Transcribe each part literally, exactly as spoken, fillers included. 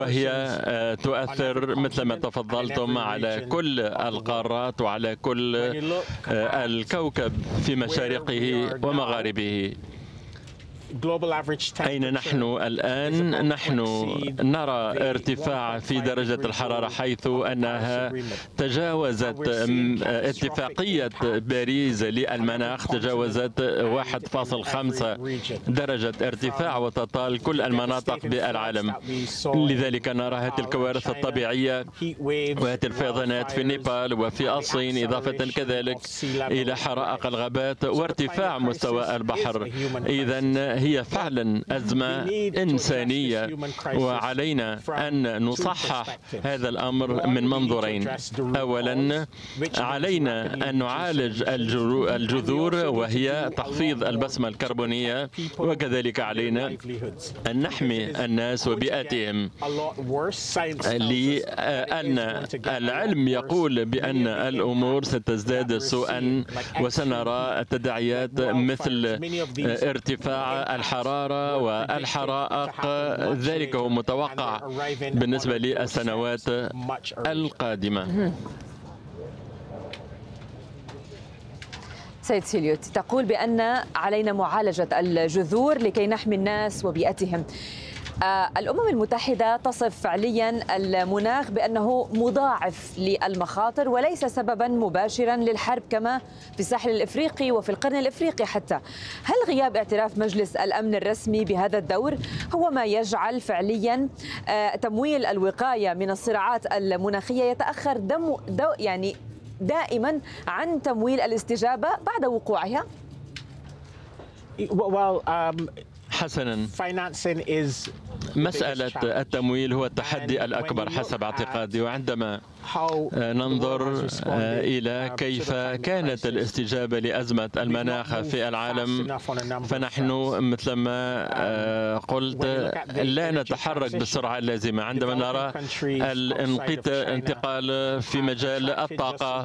وهي تؤثر مثل ما تفضلتم على كل القارات وعلى كل الكوكب في مشارقه ومغاربه. أين نحن الآن؟ نحن نرى ارتفاع في درجة الحرارة حيث أنها تجاوزت اتفاقية باريس للمناخ، تجاوزت واحد فاصلة خمسة درجة ارتفاع وتطال كل المناطق بالعالم. لذلك نرى هذه الكوارث الطبيعية وهذه الفيضانات في نيبال وفي الصين، إضافة كذلك إلى حرائق الغابات وارتفاع مستوى البحر. إذن هي فعلا أزمة إنسانية، وعلينا أن نصحح هذا الأمر من منظورين. أولا، علينا أن نعالج الجذور وهي تخفيض البصمة الكربونية، وكذلك علينا أن نحمي الناس وبيئتهم، لأن العلم يقول بأن الأمور ستزداد سوءا وسنرى تداعيات مثل ارتفاع الحرارة والحرائق. ذلك هو متوقع بالنسبة للسنوات القادمة. سيد سيليوت، تقول بأن علينا معالجة الجذور لكي نحمي الناس وبيئتهم. الأمم المتحدة تصف فعليا المناخ بأنه مضاعف للمخاطر وليس سببا مباشرا للحرب كما في الساحل الإفريقي وفي القرن الإفريقي حتى. هل غياب اعتراف مجلس الأمن الرسمي بهذا الدور هو ما يجعل فعليا تمويل الوقاية من الصراعات المناخية يتأخر دم دو يعني دائما عن تمويل الاستجابة بعد وقوعها؟ حسنا، مسألة التمويل هو التحدي الأكبر حسب اعتقادي. وعندما ننظر إلى كيف كانت الاستجابة لأزمة المناخ في العالم، فنحن مثل ما قلت لا نتحرك بالسرعة اللازمة. عندما نرى الانتقال في مجال الطاقة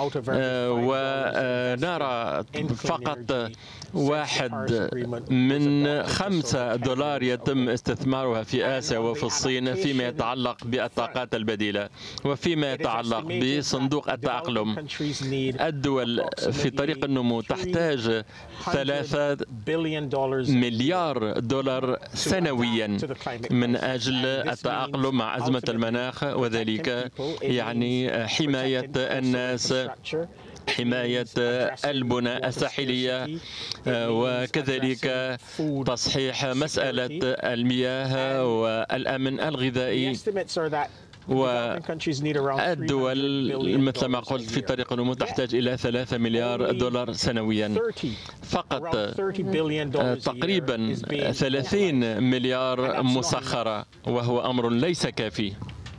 ونرى فقط واحد من خمسة دولار يتم استثمارها في آسيا وفي الصين فيما يتعلق بالطاقات البديلة وفيما يتعلق بصندوق التأقلم. الدول في طريق النمو تحتاج ثلاثة مليار دولار سنويا من أجل التأقلم مع أزمة المناخ، وذلك يعني حماية الناس، حماية البنى الساحلية، وكذلك تصحيح مسألة المياه والأمن الغذائي. والدول مثل ما قلت في طريق النمو تحتاج إلى ثلاثة مليار دولار سنويا. فقط تقريبا ثلاثين مليار مسخرة، وهو أمر ليس كافي.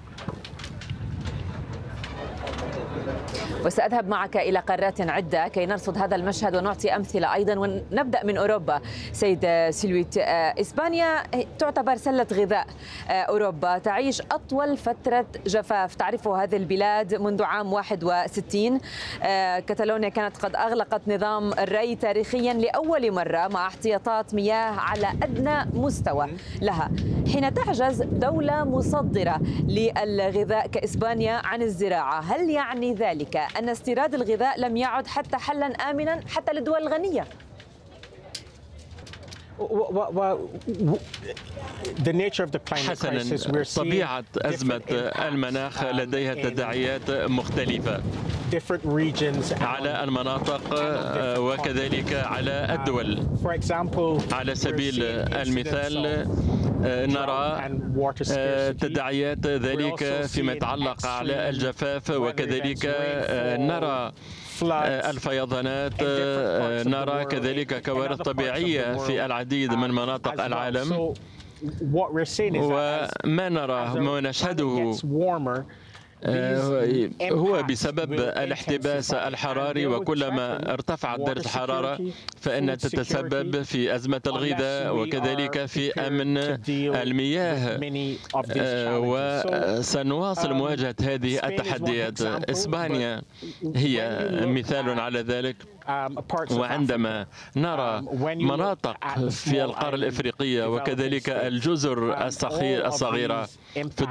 وسأذهب معك إلى قارات عدة كي نرصد هذا المشهد ونعطي أمثلة أيضا، ونبدأ من أوروبا. سيد سيلويت، إسبانيا تعتبر سلة غذاء أوروبا، تعيش أطول فترة جفاف تعرفه هذه البلاد منذ عام واحد وستين. كتالونيا كانت قد أغلقت نظام الري تاريخيا لأول مرة مع احتياطات مياه على أدنى مستوى لها. حين تعجز دولة مصدرة للغذاء كإسبانيا عن الزراعة، هل يعني ذلك أن استيراد الغذاء لم يعد حتى حلا آمنا حتى للدول الغنية؟ حسنا، طبيعة أزمة المناخ لديها تداعيات مختلفة على المناطق وكذلك على الدول. على سبيل المثال نرى تداعيات ذلك فيما يتعلق على الجفاف، وكذلك نرى الفيضانات، نرى كذلك كوارث طبيعية في العديد من مناطق العالم. وما نرى ما نشهده هو بسبب الاحتباس الحراري، وكلما ارتفعت درجة الحرارة فإنها تتسبب في أزمة الغذاء وكذلك في أمن المياه، وسنواصل مواجهة هذه التحديات. إسبانيا هي مثال على ذلك، وعندما نرى مناطق في القارة الإفريقية وكذلك الجزر الصغيرة في